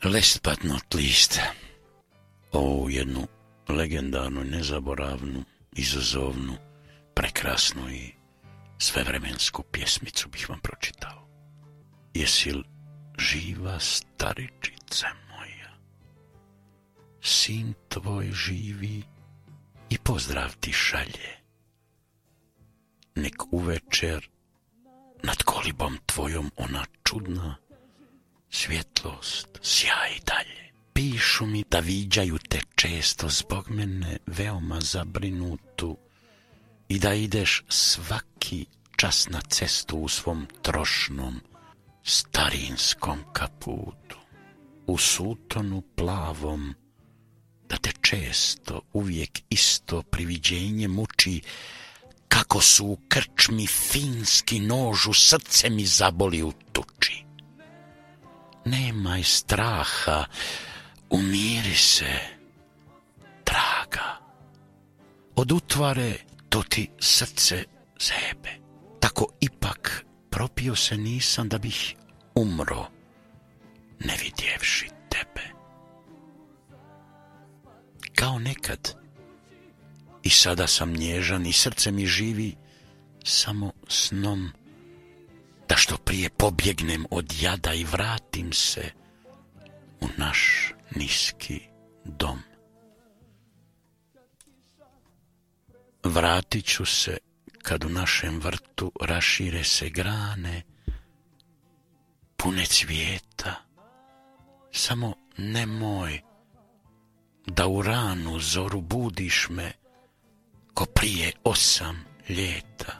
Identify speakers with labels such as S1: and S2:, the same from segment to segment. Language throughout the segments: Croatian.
S1: Last but not least, ovu jednu legendarnu, nezaboravnu, izazovnu, prekrasnu i svevremensku pjesmicu bih vam pročitao. Jesi li živa, staričice moja? Sin tvoj živi i pozdrav ti šalje. Nek uvečer nad kolibom tvojom ona čudna svjetlost sjaji dalje. Pišu mi da viđaju te često zbog mene veoma zabrinutu i da ideš svaki čas na cestu u svom trošnom starinskom kaputu. U sutonu plavom da te često uvijek isto priviđenje muči, kako su u krčmi finski nožu, srce mi zaboli u tuči. Nemaj straha, umiri se, draga. Od utvare to ti srce zebe. Tako ipak propio se nisam da bih umro, ne vidjevši tebe. Kao nekad, i sada sam nježan i srce mi živi samo snom, da što prije pobjegnem od jada i vratim se u naš niski dom. Vratit ću se kad u našem vrtu rašire se grane, pune cvijeta, samo nemoj da u ranu zoru budiš me ko prije 8 ljeta.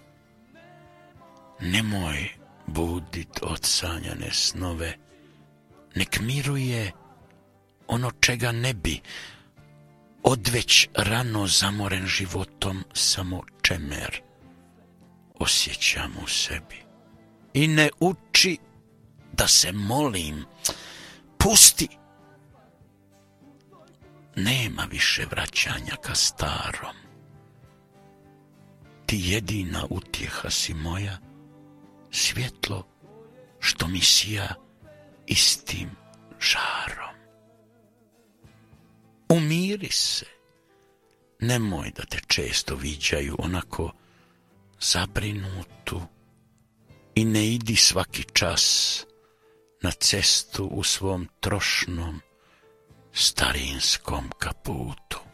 S1: Nemoj budit odsanjane snove, nek miruje ono čega ne bi, odveć rano zamoren životom samo čemer osjećam u sebi. I ne uči da se molim, pusti. Nema više vraćanja ka starom. Ti jedina utjeha si moja, svjetlo što mi sija istim žarom. Umiri se, nemoj da te često viđaju onako zabrinutu i ne idi svaki čas na cestu u svom trošnom starinskom kaputu.